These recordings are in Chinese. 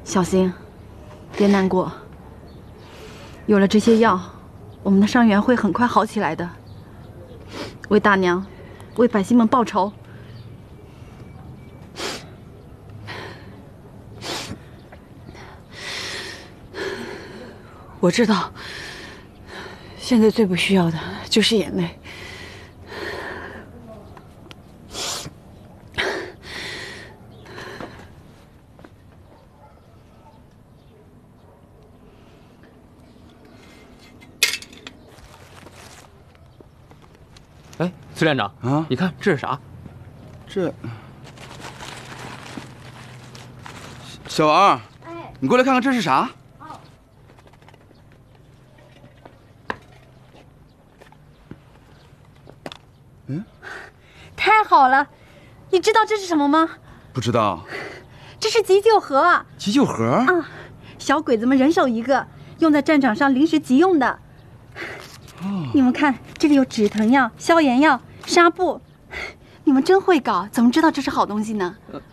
小心，别难过。有了这些药，我们的伤员会很快好起来的。为大娘，为百姓们报仇。我知道，现在最不需要的就是眼泪。 哎，崔连长啊，你看这是啥？ 这，小王，哎，你过来看看这是啥？哦。嗯， 太好了，你知道这是什么吗？ 不知道。 这是急救盒。 急救盒？ 啊，小鬼子们人手一个，用在战场上临时急用的。你们看，这里有止疼药、消炎药、纱布，你们真会搞，怎么知道这是好东西呢？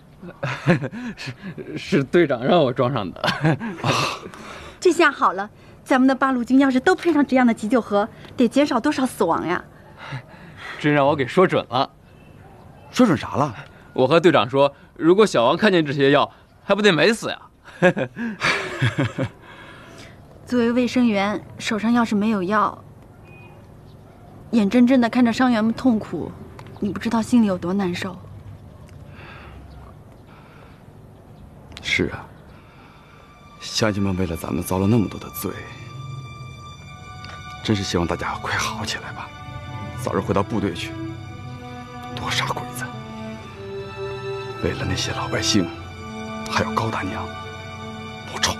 是队长让我装上的。 这下好了，咱们的八路军要是都配上这样的急救盒，得减少多少死亡呀？ 真让我给说准了。 说准啥了？ 我和队长说，如果小王看见这些药，还不得美死呀？ 作为卫生员，手上要是没有药，眼睁睁地看着伤员们痛苦，你不知道心里有多难受。 是啊，乡亲们为了咱们遭了那么多的罪，真是希望大家快好起来吧，早日回到部队去，多杀鬼子。为了那些老百姓，还有高大娘，报仇。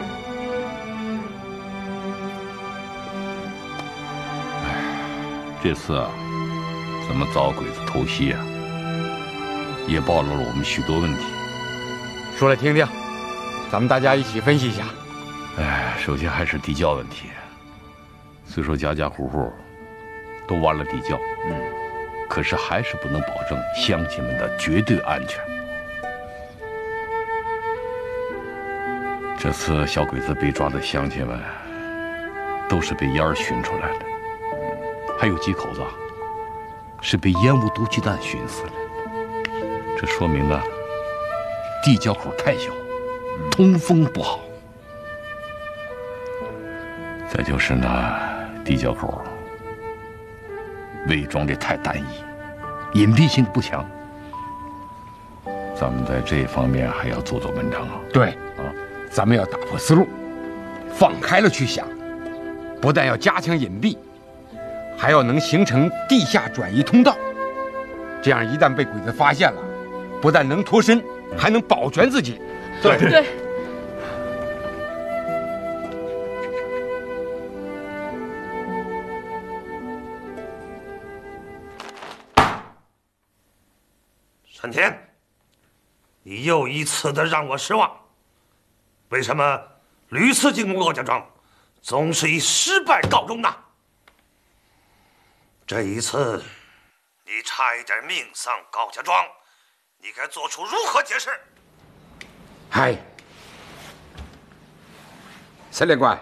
这次啊，咱们遭鬼子偷袭啊，也暴露了我们许多问题。 说来听听，咱们大家一起分析一下。 首先还是地窖问题。虽说家家户户都挖了地窖，可是还是不能保证乡亲们的绝对安全。这次小鬼子被抓的乡亲们，都是被烟儿熏出来的。还有几口子是被烟雾毒气弹熏死了，这说明啊，地窖口太小，通风不好。再就是呢，地窖口伪装的太单一，隐蔽性不强。咱们在这方面还要做做文章啊。 对啊，咱们要打破思路，放开了去想，不但要加强隐蔽，还要能形成地下转移通道，这样一旦被鬼子发现了，不但能脱身，还能保全自己。 对。 山田，你又一次的让我失望。为什么屡次进攻骆家庄，总是以失败告终呢？这一次，你差一点命丧高家庄，你该做出如何解释？ 嗨，司令官，